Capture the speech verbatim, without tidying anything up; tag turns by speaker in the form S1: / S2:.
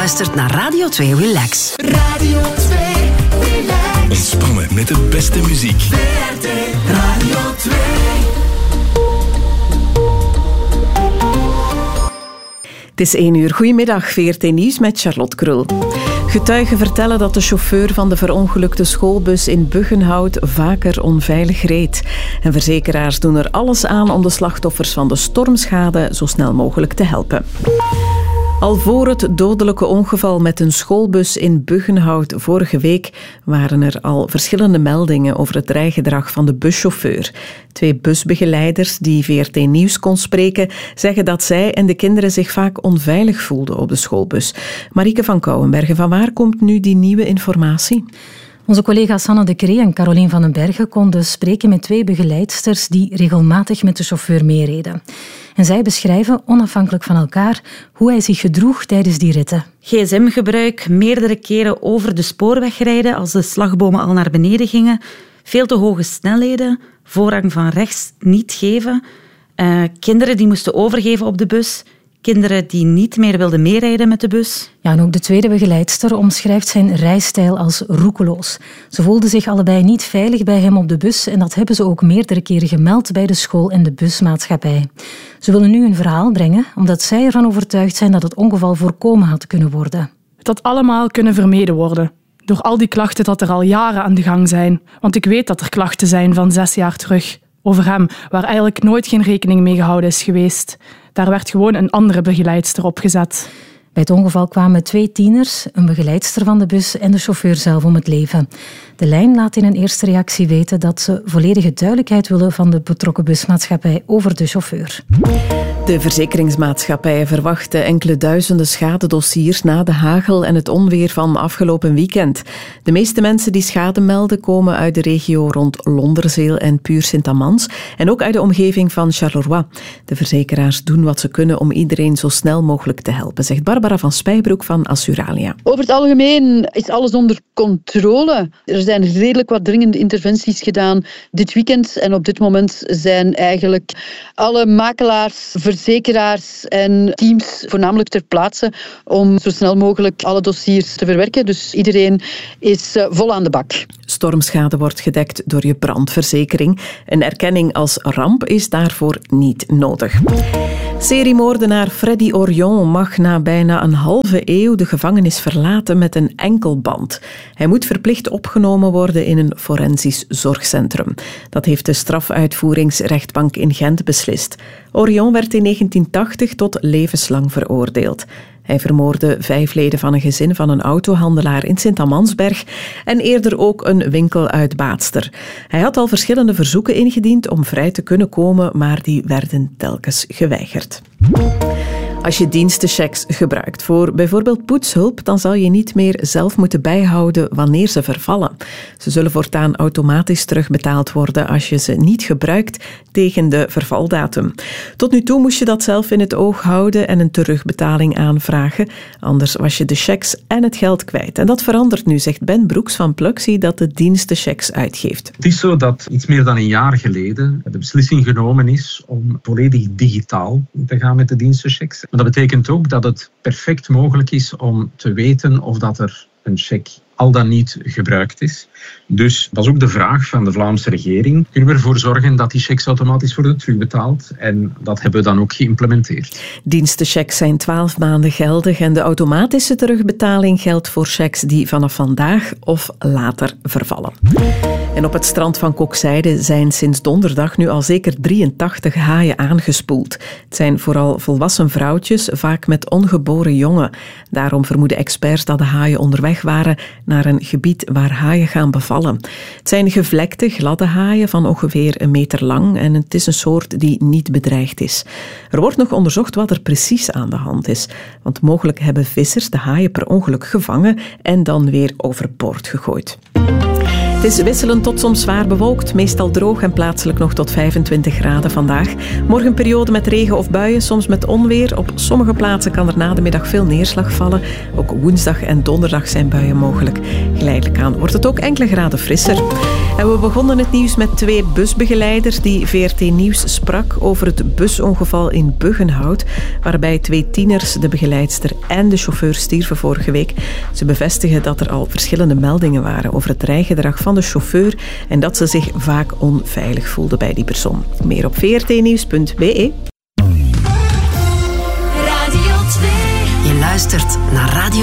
S1: luistert naar Radio twee Relax.
S2: Radio twee Relax.
S3: Ontspannen met de beste muziek.
S2: V R T Radio twee.
S4: Het is één uur. Goedemiddag, V R T Nieuws met Charlotte Krul. Getuigen vertellen dat de chauffeur van de verongelukte schoolbus in Buggenhout vaker onveilig reed. En verzekeraars doen er alles aan om de slachtoffers van de stormschade zo snel mogelijk te helpen. Al voor het dodelijke ongeval met een schoolbus in Buggenhout vorige week waren er al verschillende meldingen over het rijgedrag van de buschauffeur. Twee busbegeleiders die V R T Nieuws kon spreken zeggen dat zij en de kinderen zich vaak onveilig voelden op de schoolbus. Marieke van Kouwenbergen, van waar komt nu die nieuwe informatie?
S5: Onze collega's Sanne de Cree en Carolien van den Bergen konden spreken met twee begeleidsters die regelmatig met de chauffeur meereden. En zij beschrijven, onafhankelijk van elkaar, hoe hij zich gedroeg tijdens die ritten.
S6: G S M-gebruik, meerdere keren over de spoorweg rijden als de slagbomen al naar beneden gingen, veel te hoge snelheden, voorrang van rechts niet geven, uh, kinderen die moesten overgeven op de bus, kinderen die niet meer wilden meerijden met de bus.
S5: Ja, en ook de tweede begeleidster omschrijft zijn rijstijl als roekeloos. Ze voelden zich allebei niet veilig bij hem op de bus en dat hebben ze ook meerdere keren gemeld bij de school en de busmaatschappij. Ze willen nu een verhaal brengen, omdat zij ervan overtuigd zijn dat het ongeval voorkomen had kunnen worden.
S7: Het had allemaal kunnen vermeden worden. Door al die klachten dat er al jaren aan de gang zijn. Want ik weet dat er klachten zijn van zes jaar terug. Over hem, waar eigenlijk nooit geen rekening mee gehouden is geweest. Daar werd gewoon een andere begeleidster op gezet.
S5: Bij het ongeval kwamen twee tieners, een begeleidster van de bus en de chauffeur zelf om het leven. De lijn laat in een eerste reactie weten dat ze volledige duidelijkheid willen van de betrokken busmaatschappij over de chauffeur.
S4: De verzekeringsmaatschappijen verwachten enkele duizenden schadedossiers na de hagel en het onweer van afgelopen weekend. De meeste mensen die schade melden komen uit de regio rond Londerzeel en Puur-Sint-Amans en ook uit de omgeving van Charleroi. De verzekeraars doen wat ze kunnen om iedereen zo snel mogelijk te helpen, zegt Barbara van Spijbroek van Assuralia.
S8: Over het algemeen is alles onder controle. Er zijn redelijk wat dringende interventies gedaan dit weekend en op dit moment zijn eigenlijk alle makelaars, verzekeraars en teams voornamelijk ter plaatse om zo snel mogelijk alle dossiers te verwerken. Dus iedereen is vol aan de bak.
S4: Stormschade wordt gedekt door je brandverzekering. Een erkenning als ramp is daarvoor niet nodig. Seriemoordenaar Freddy Orion mag na bijna een halve eeuw de gevangenis verlaten met een enkelband. Hij moet verplicht opgenomen worden in een forensisch zorgcentrum. Dat heeft de strafuitvoeringsrechtbank in Gent beslist. Orion werd in negentien tachtig tot levenslang veroordeeld. Hij vermoordde vijf leden van een gezin van een autohandelaar in Sint-Amansberg en eerder ook een winkel uit Baatster. Hij had al verschillende verzoeken ingediend om vrij te kunnen komen, maar die werden telkens geweigerd. Als je dienstenchecks gebruikt voor bijvoorbeeld poetshulp, dan zal je niet meer zelf moeten bijhouden wanneer ze vervallen. Ze zullen voortaan automatisch terugbetaald worden als je ze niet gebruikt tegen de vervaldatum. Tot nu toe moest je dat zelf in het oog houden en een terugbetaling aanvragen. Anders was je de checks en het geld kwijt. En dat verandert nu, zegt Ben Broeks van Pluxee, dat de dienstenchecks uitgeeft.
S9: Het is zo dat iets meer dan een jaar geleden de beslissing genomen is om volledig digitaal te gaan met de dienstenchecks. Maar dat betekent ook dat het perfect mogelijk is om te weten of dat er een cheque al dan niet gebruikt is. Dus dat is ook de vraag van de Vlaamse regering. Kunnen we ervoor zorgen dat die checks automatisch worden terugbetaald? En dat hebben we dan ook geïmplementeerd.
S4: Dienstenchecks zijn twaalf maanden geldig en de automatische terugbetaling geldt voor checks die vanaf vandaag of later vervallen. En op het strand van Kokzijde zijn sinds donderdag nu al zeker drieëntachtig haaien aangespoeld. Het zijn vooral volwassen vrouwtjes, vaak met ongeboren jongen. Daarom vermoeden experts dat de haaien onderweg waren naar een gebied waar haaien gaan bevallen. Het zijn gevlekte, gladde haaien van ongeveer een meter lang en het is een soort die niet bedreigd is. Er wordt nog onderzocht wat er precies aan de hand is, want mogelijk hebben vissers de haaien per ongeluk gevangen en dan weer overboord gegooid. Het is wisselend tot soms zwaar bewolkt, meestal droog en plaatselijk nog tot vijfentwintig graden vandaag. Morgen een periode met regen of buien, soms met onweer. Op sommige plaatsen kan er na de middag veel neerslag vallen. Ook woensdag en donderdag zijn buien mogelijk. Geleidelijk aan wordt het ook enkele graden frisser. En we begonnen het nieuws met twee busbegeleiders die V R T Nieuws sprak over het busongeval in Buggenhout, waarbij twee tieners, de begeleidster en de chauffeur stierven vorige week. Ze bevestigen dat er al verschillende meldingen waren over het rijgedrag van de chauffeur en dat ze zich vaak onveilig voelde bij die persoon. Meer op v r t nieuws punt b e.
S2: Radio twee.
S1: Je luistert naar Radio